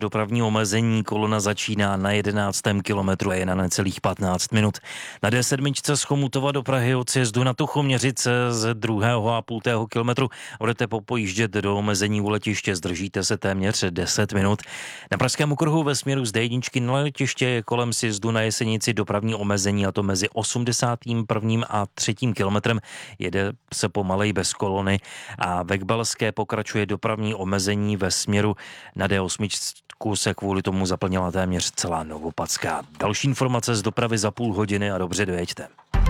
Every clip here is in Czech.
Dopravní omezení, kolona začíná na 11. kilometru a je na necelých 15 minut. Na D7 z Chomutova do Prahy od sjezdu na Tuchoměřice z 2,5 kilometru budete popojíždět do omezení u letiště, zdržíte se téměř 10 minut. Na pražském okruhu ve směru z D1 na letiště je kolem sjezdu na Jesenici dopravní omezení, a to mezi 81. a 3. kilometrem. Jede se pomalej bez kolony a ve Kbelské pokračuje dopravní omezení ve směru na D8 se kvůli tomu zaplnila téměř celá Novopadská. Další informace z dopravy za půl hodiny a dobře dojeďte.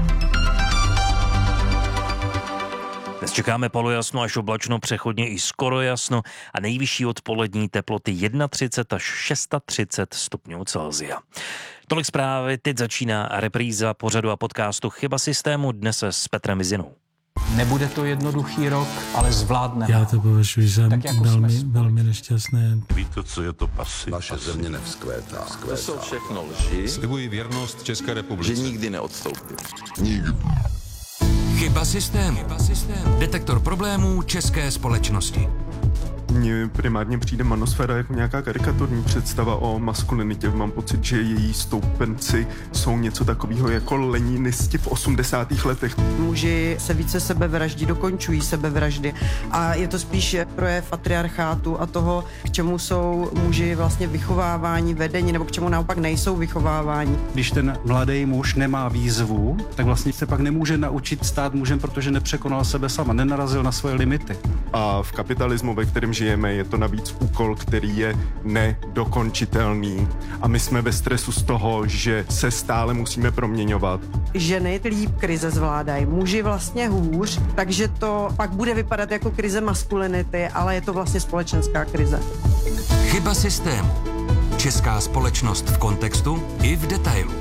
Dnes čekáme polojasno až oblačno, přechodně i skoro jasno a nejvyšší odpolední teploty 31 až 630 stupňů Celsia. Tolik zprávy, teď začíná repríza pořadu a podcastu Chyba systému, dnes s Petrem Vizinou. Nebude to jednoduchý rok, ale zvládneme. Já to považuji za velmi nešťastné. Víte, co je to pasy? Naše země nevzkvétá. To jsou všechno lži. Slibuji věrnost České republice. Že nikdy neodstoupím. Nikdy. Chyba systému. Detektor problémů české společnosti. Mně primárně přijde manosféra jako nějaká karikaturní představa o maskulinitě. Mám pocit, že její stoupenci jsou něco takového jako leninisti v 80. letech. Muži se více sebevraždí, dokončují sebevraždy a je to spíš projev patriarchátu a toho, k čemu jsou muži vlastně vychovávání, vedení, nebo k čemu naopak nejsou vychovávání. Když ten mladý muž nemá výzvu, tak vlastně se pak nemůže naučit stát mužem, protože nepřekonal sebe sama, nenarazil na svoje limity. A v kapitalismu, ve kterém žijeme, je to navíc úkol, který je nedokončitelný. A my jsme ve stresu z toho, že se stále musíme proměňovat. Ženy líp krize zvládají, muži vlastně hůř, takže to pak bude vypadat jako krize maskulinity, ale je to vlastně společenská krize. Chyba systému. Česká společnost v kontextu i v detailu.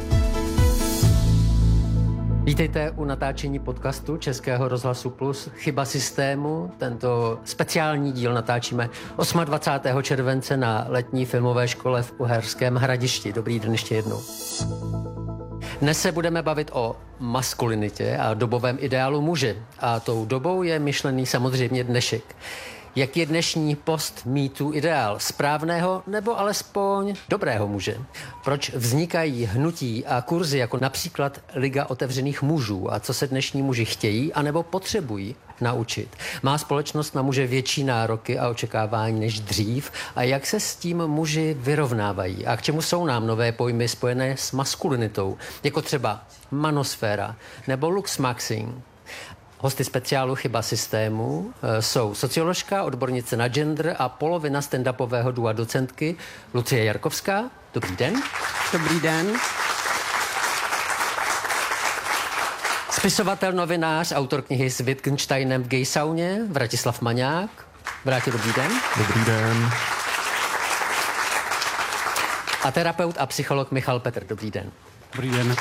Vítejte u natáčení podcastu Českého rozhlasu Plus Chyba systému. Tento speciální díl natáčíme 28. července na letní filmové škole v Uherském Hradišti. Dobrý den ještě jednou. Dnes se budeme bavit o maskulinitě a dobovém ideálu muže. A tou dobou je myšlený samozřejmě dnešek. Jak je dnešní post-MeToo ideál správného nebo alespoň dobrého muže? Proč vznikají hnutí a kurzy jako například Liga otevřených mužů a co se dnešní muži chtějí anebo potřebují naučit? Má společnost na muže větší nároky a očekávání než dřív a jak se s tím muži vyrovnávají? A k čemu jsou nám nové pojmy spojené s maskulinitou, jako třeba manosféra nebo luxmaxing? Hosty speciálu Chyba systému jsou socioložka, odbornice na gender a polovina stand-upového dua docentky Lucie Jarkovská. Dobrý den. Dobrý den. Spisovatel, novinář, autor knihy s Wittgensteinem v gay sauně Vratislav Maňák. Vrátě, dobrý den. Dobrý den. A terapeut a psycholog Michal Petr. Dobrý den. Dobrý den.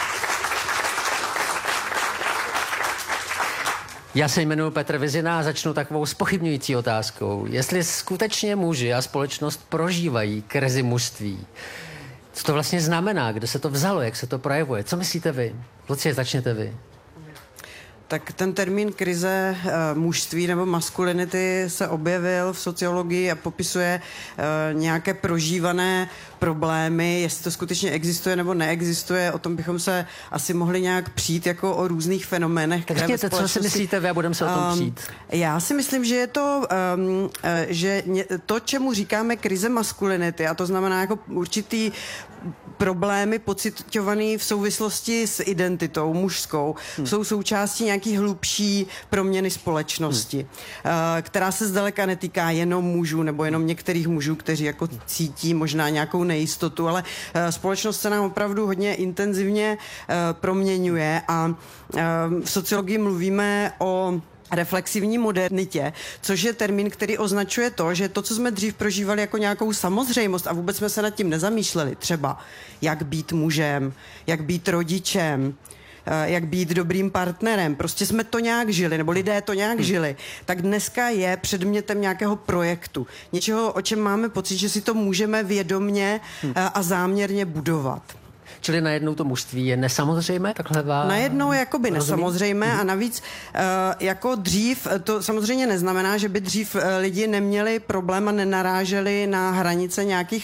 Já se jmenuji Petr Vizina a začnu takovou zpochybňující otázkou. Jestli skutečně muži a společnost prožívají krizi mužství, co to vlastně znamená, kde se to vzalo, jak se to projevuje? Co myslíte vy? Lucie, začněte vy. Tak ten termín krize mužství nebo maskulinity se objevil v sociologii a popisuje nějaké prožívané problémy, jestli to skutečně existuje nebo neexistuje, o tom bychom se asi mohli nějak přijít jako o různých fenoménech. Tak řekněte, co si myslíte vy a budeme se o tom přijít. Já si myslím, že je to, že to, čemu říkáme krize maskulinity, a to znamená jako určitý problémy pociťovaný v souvislosti s identitou mužskou, jsou součástí nějaký hlubší proměny společnosti, která se zdaleka netýká jenom mužů nebo jenom některých mužů, kteří jako cítí možná nějakou nejistotu, ale společnost se nám opravdu hodně intenzivně proměňuje a v sociologii mluvíme o reflexivní modernitě, což je termín, který označuje to, že to, co jsme dřív prožívali jako nějakou samozřejmost a vůbec jsme se nad tím nezamýšleli, třeba jak být mužem, jak být rodičem, jak být dobrým partnerem, prostě jsme to nějak žili, nebo lidé to nějak žili, tak dneska je předmětem nějakého projektu. Něčeho, o čem máme pocit, že si to můžeme vědomně a záměrně budovat. Čili najednou to mužství je nesamozřejmé? Najednou jakoby nesamozřejmé a navíc jako dřív, to samozřejmě neznamená, že by dřív lidi neměli problém a nenaráželi na hranice nějakých